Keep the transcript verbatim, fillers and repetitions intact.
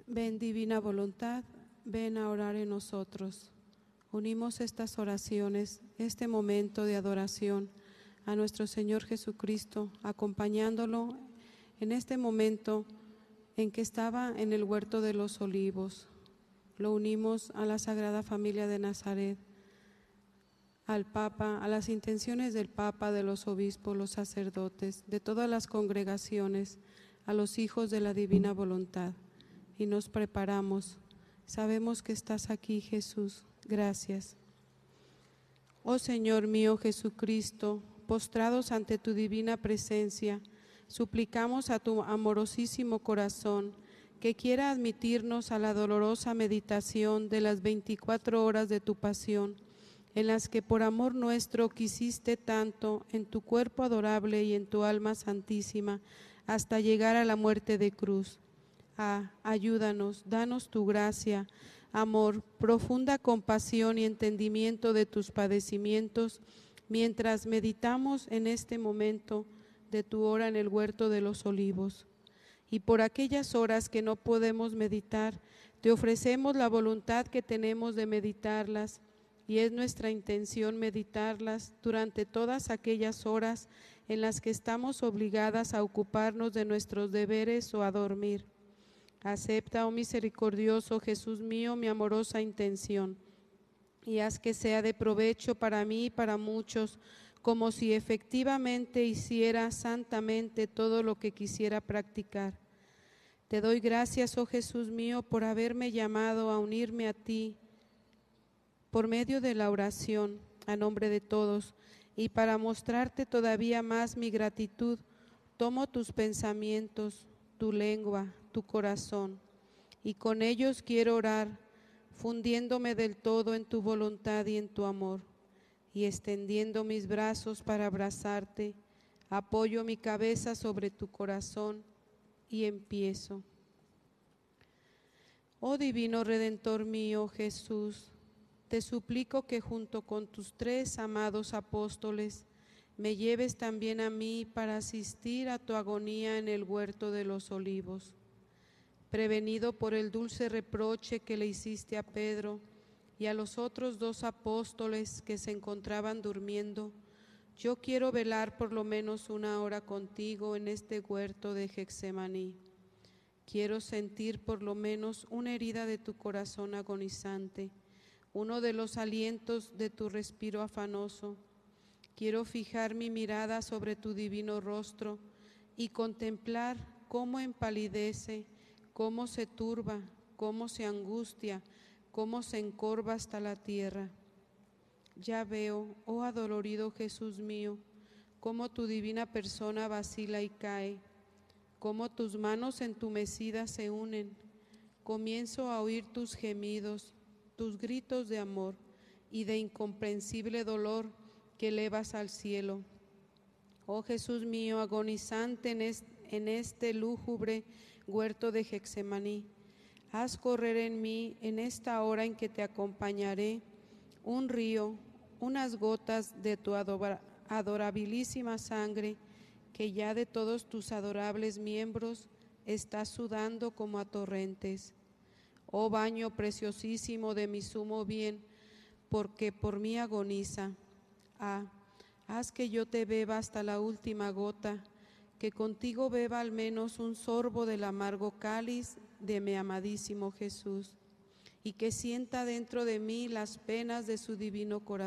Ven, divina voluntad, ven a orar en nosotros. Unimos estas oraciones, este momento de adoración a nuestro Señor Jesucristo, acompañándolo en este momento en que estaba en el huerto de los olivos. Lo unimos a la Sagrada Familia de Nazaret, al Papa, a las intenciones del Papa, de los obispos, los sacerdotes, de todas las congregaciones, a los hijos de la divina voluntad. Y nos preparamos. Sabemos que estás aquí, Jesús. Gracias. Oh Señor mío Jesucristo, postrados ante tu divina presencia, suplicamos a tu amorosísimo corazón que quiera admitirnos a la dolorosa meditación de las veinticuatro horas de tu pasión, en las que por amor nuestro quisiste tanto en tu cuerpo adorable y en tu alma santísima, hasta llegar a la muerte de cruz. Ah, ayúdanos, danos tu gracia, amor, profunda compasión y entendimiento de tus padecimientos, mientras meditamos en este momento de tu hora en el huerto de los olivos. Y por aquellas horas que no podemos meditar, te ofrecemos la voluntad que tenemos de meditarlas, y es nuestra intención meditarlas durante todas aquellas horas en las que estamos obligadas a ocuparnos de nuestros deberes o a dormir. Acepta, oh misericordioso Jesús mío, mi amorosa intención, y haz que sea de provecho para mí y para muchos, como si efectivamente hiciera santamente todo lo que quisiera practicar. Te doy gracias, oh Jesús mío, por haberme llamado a unirme a ti por medio de la oración a nombre de todos, y para mostrarte todavía más mi gratitud, tomo tus pensamientos, tu lengua, tu corazón, y con ellos quiero orar, fundiéndome del todo en tu voluntad y en tu amor, y extendiendo mis brazos para abrazarte, apoyo mi cabeza sobre tu corazón y empiezo. Oh divino Redentor mío, Jesús, te suplico que junto con tus tres amados apóstoles me lleves también a mí para asistir a tu agonía en el huerto de los olivos. Prevenido por el dulce reproche que le hiciste a Pedro y a los otros dos apóstoles que se encontraban durmiendo, yo quiero velar por lo menos una hora contigo en este huerto de Getsemaní. Quiero sentir por lo menos una herida de tu corazón agonizante, uno de los alientos de tu respiro afanoso. Quiero fijar mi mirada sobre tu divino rostro y contemplar cómo empalidece, cómo se turba, cómo se angustia, cómo se encorva hasta la tierra. Ya veo, oh adolorido Jesús mío, cómo tu divina persona vacila y cae, cómo tus manos entumecidas se unen. Comienzo a oír tus gemidos, tus gritos de amor y de incomprensible dolor que elevas al cielo. Oh Jesús mío, agonizante en este, en este lúgubre huerto de Getsemaní, haz correr en mí, en esta hora en que te acompañaré, un río, unas gotas de tu adora, adorabilísima sangre, que ya de todos tus adorables miembros está sudando como a torrentes. Oh baño preciosísimo de mi sumo bien, porque por mí agoniza. Ah, haz que yo te beba hasta la última gota, que contigo beba al menos un sorbo del amargo cáliz de mi amadísimo Jesús, y que sienta dentro de mí las penas de su divino corazón.